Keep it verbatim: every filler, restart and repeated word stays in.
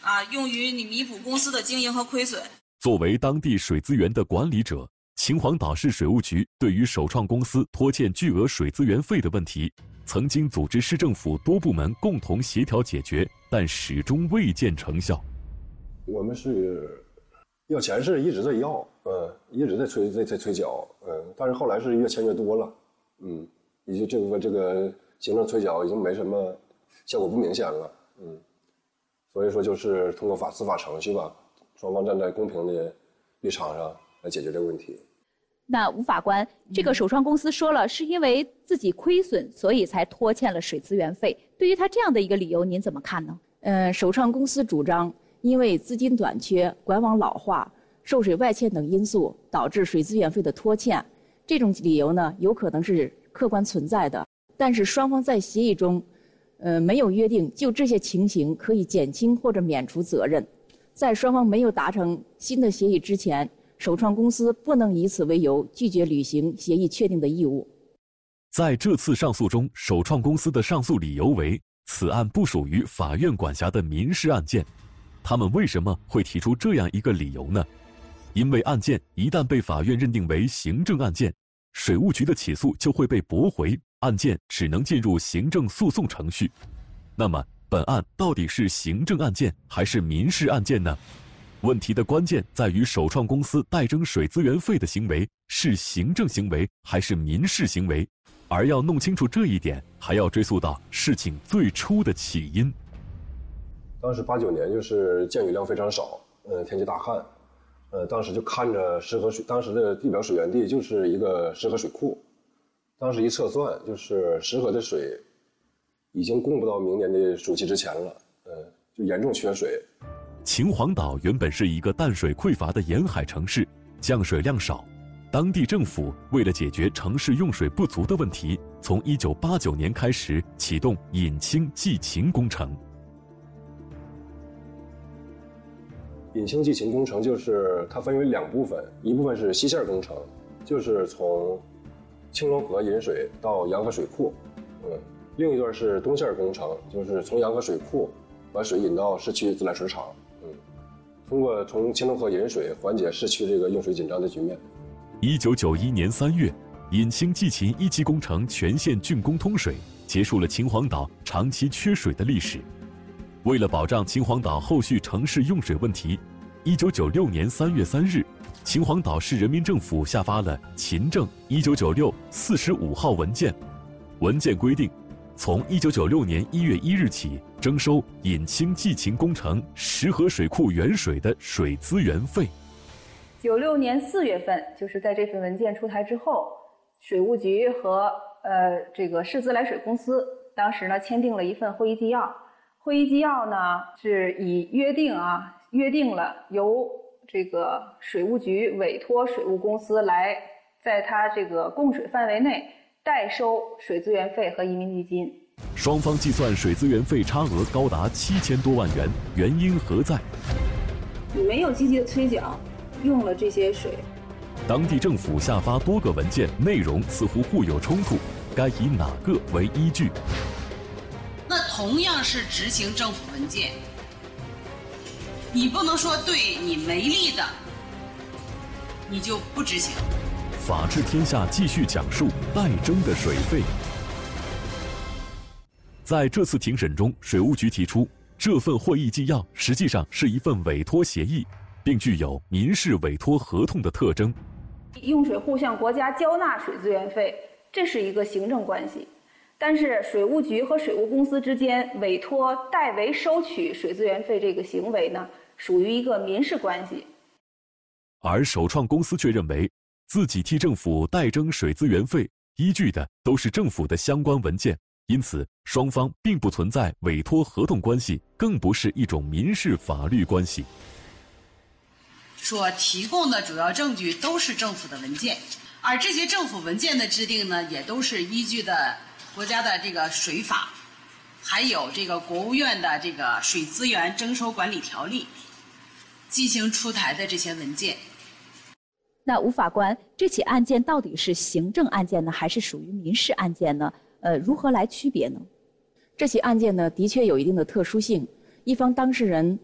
啊，用于你弥补公司的经营和亏损。 作为当地水资源的管理者，秦皇岛市水务局对于首创公司拖欠巨额水资源费的问题，曾经组织市政府多部门共同协调解决，但始终未见成效。 我们是要钱是一直在要，嗯，一直在催在在催缴，嗯，但是后来是越签越多了，嗯，已经这部分这个行政催缴已经没什么效果，不明显了，嗯，所以说就是通过法司法程序吧，双方站在公平的立场上来解决这个问题。 那吴法官，这个首创公司说了，是因为自己亏损，所以才拖欠了水资源费。对于他这样的一个理由，您怎么看呢？ 呃，首创公司主张，因为资金短缺、管网老化、受水外欠等因素，导致水资源费的拖欠。这种理由呢，有可能是客观存在的。但是双方在协议中，呃，没有约定就这些情形可以减轻或者免除责任。在双方没有达成新的协议之前，首创公司不能以此为由拒绝履行协议确定的义务。 在这次上诉中，首创公司的上诉理由为此案不属于法院管辖的民事案件。他们为什么会提出这样一个理由呢？因为案件一旦被法院认定为行政案件，水务局的起诉就会被驳回，案件只能进入行政诉讼程序。那么本案到底是行政案件还是民事案件呢？问题的关键在于首创公司代征水资源费的行为是行政行为还是民事行为，而要弄清楚这一点，还要追溯到事情最初的起因。 当时八九年就是降雨量非常少，呃，天气大旱，呃，当时就看着石河水，当时的地表水源地就是一个石河水库，当时一测算，就是石河的水已经供不到明年的暑期之前了，呃，就严重缺水。 秦皇岛原本是一个淡水匮乏的沿海城市，降水量少。当地政府为了解决城市用水不足的问题，从一九八九年开始启动引清济秦工程。 引清济秦工程就是它分为两部分，一部分是西线工程，就是从青龙河引水到洋河水库，嗯，另一段是东线工程，就是从洋河水库把水引到市区自来水厂。通过从青龙河引水缓解市区这个用水紧张的局面。 一九九一年三月，引清济秦一期工程全线竣工通水，结束了秦皇岛长期缺水的历史。为了保障秦皇岛后续城市用水问题，一九九六年三月三日，秦皇岛市人民政府下发了《秦政一九九六四十五号文件》，文件规定，从一九九六年一月一日起征收引清济秦工程石河水库原水的水资源费。 九六年四月份，就是在这份文件出台之后，水务局和呃这个市自来水公司当时呢签订了一份会议纪要。会议纪要呢是以约定啊约定了由这个水务局委托水务公司来在它这个供水范围内代收水资源费和移民基金。 双方计算水资源费差额高达七千多万元，原因何在？ 你没有积极的催缴，用了这些水。 当地政府下发多个文件，内容似乎互有冲突，该以哪个为依据？ 那同样是执行政府文件，你不能说对你没利的，你就不执行。 法治天下继续讲述代征的水费。在这次庭审中，水务局提出，这份会议纪要实际上是一份委托协议，并具有民事委托合同的特征。 用水户向国家交纳水资源费，这是一个行政关系。但是水务局和水务公司之间委托代为收取水资源费这个行为呢，属于一个民事关系。 而首创公司却认为，自己替政府代征水资源费，依据的都是政府的相关文件，因此双方并不存在委托合同关系，更不是一种民事法律关系。 所提供的主要证据都是政府的文件，而这些政府文件的制定呢，也都是依据的国家的这个水法，还有这个国务院的这个水资源征收管理条例进行出台的这些文件。 那吴法官，这起案件到底是行政案件呢，还是属于民事案件呢？呃，如何来区别呢？ 这起案件呢，的确有一定的特殊性。一方当事人